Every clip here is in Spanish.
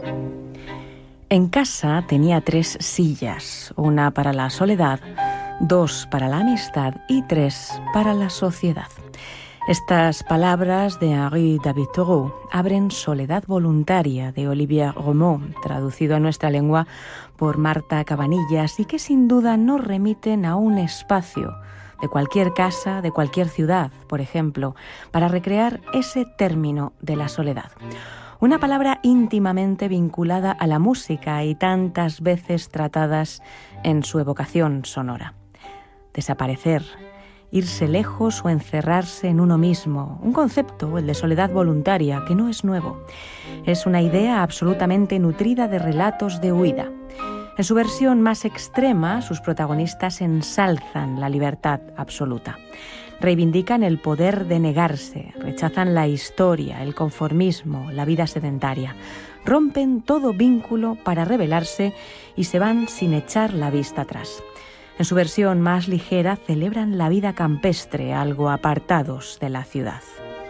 En casa tenía 3 sillas, una para la soledad, 2 para la amistad y 3 para la sociedad. Estas palabras de Henri David Thoreau abren Soledad voluntaria de Olivier Romeau, traducido a nuestra lengua por Marta Cabanillas, y que sin duda nos remiten a un espacio de cualquier casa, de cualquier ciudad, por ejemplo, para recrear ese término de la soledad. Una palabra íntimamente vinculada a la música y tantas veces tratadas en su evocación sonora. Desaparecer, irse lejos o encerrarse en uno mismo, un concepto, el de soledad voluntaria, que no es nuevo. Es una idea absolutamente nutrida de relatos de huida. En su versión más extrema, sus protagonistas ensalzan la libertad absoluta. Reivindican el poder de negarse, rechazan la historia, el conformismo, la vida sedentaria. Rompen todo vínculo para rebelarse y se van sin echar la vista atrás. En su versión más ligera, celebran la vida campestre, algo apartados de la ciudad.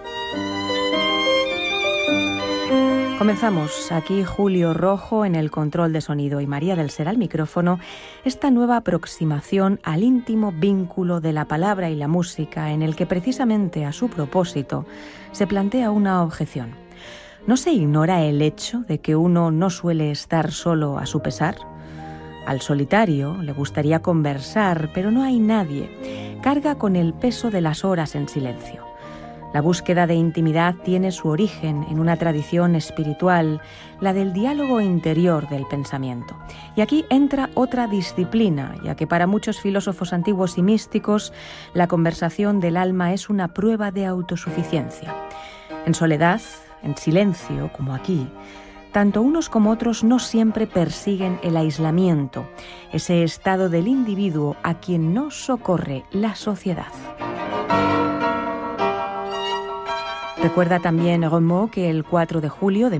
Comenzamos aquí Julio Rojo en el control de sonido y María del Ser al micrófono, esta nueva aproximación al íntimo vínculo de la palabra y la música, en el que precisamente a su propósito se plantea una objeción. ¿No se ignora el hecho de que uno no suele estar solo a su pesar? Al solitario le gustaría conversar, pero no hay nadie. Carga con el peso de las horas en silencio. La búsqueda de intimidad tiene su origen en una tradición espiritual, la del diálogo interior del pensamiento. Y aquí entra otra disciplina, ya que para muchos filósofos antiguos y místicos, la conversación del alma es una prueba de autosuficiencia. En soledad, en silencio, como aquí, tanto unos como otros no siempre persiguen el aislamiento, ese estado del individuo a quien no socorre la sociedad. Recuerda también Romeau que el 4 de julio de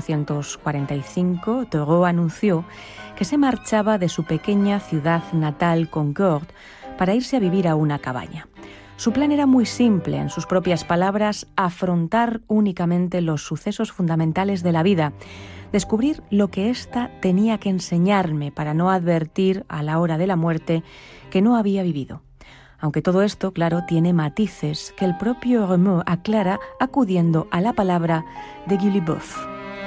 1845 Thoreau anunció que se marchaba de su pequeña ciudad natal Concord para irse a vivir a una cabaña. Su plan era muy simple, en sus propias palabras, afrontar únicamente los sucesos fundamentales de la vida, descubrir lo que ésta tenía que enseñarme para no advertir a la hora de la muerte que no había vivido. Aunque todo esto, claro, tiene matices que el propio Romeau aclara acudiendo a la palabra de Guy Liboeuf.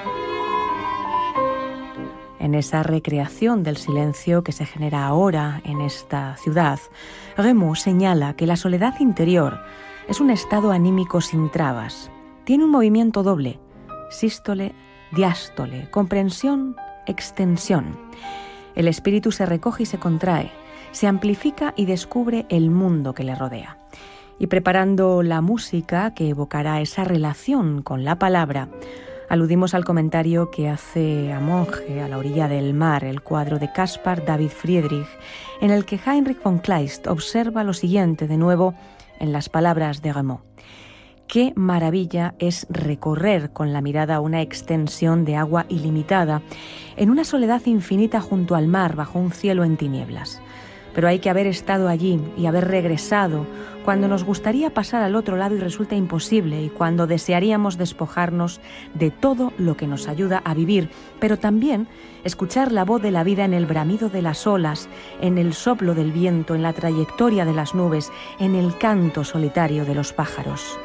En esa recreación del silencio que se genera ahora en esta ciudad, Romeau señala que la soledad interior es un estado anímico sin trabas. Tiene un movimiento doble, sístole, diástole, comprensión, extensión. El espíritu se recoge y se contrae, se amplifica y descubre el mundo que le rodea. Y preparando la música que evocará esa relación con la palabra, aludimos al comentario que hace a Monge a la orilla del mar, el cuadro de Caspar David Friedrich, en el que Heinrich von Kleist observa lo siguiente de nuevo en las palabras de Romeau. Qué maravilla es recorrer con la mirada una extensión de agua ilimitada, en una soledad infinita junto al mar, bajo un cielo en tinieblas. Pero hay que haber estado allí y haber regresado cuando nos gustaría pasar al otro lado y resulta imposible, y cuando desearíamos despojarnos de todo lo que nos ayuda a vivir, pero también escuchar la voz de la vida en el bramido de las olas, en el soplo del viento, en la trayectoria de las nubes, en el canto solitario de los pájaros.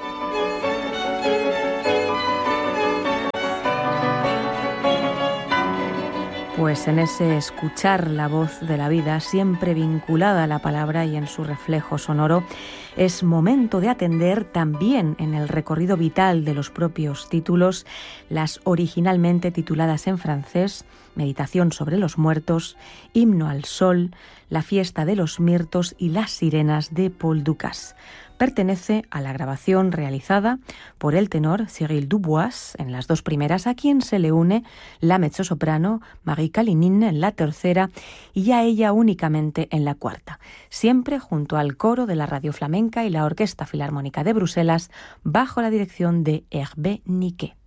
Pues en ese escuchar la voz de la vida, siempre vinculada a la palabra y en su reflejo sonoro, es momento de atender también en el recorrido vital de los propios títulos, las originalmente tituladas en francés, Meditación sobre los muertos, Himno al sol, La fiesta de los mirtos y Las sirenas de Paul Dukas. Pertenece a la grabación realizada por el tenor Cyril Dubois en las 2 primeras, a quien se le une la mezzosoprano Marie Kalinin en la tercera y ya ella únicamente en la cuarta, siempre junto al coro de la Radio Flamenca y la Orquesta Filarmónica de Bruselas bajo la dirección de Hervé Niquet.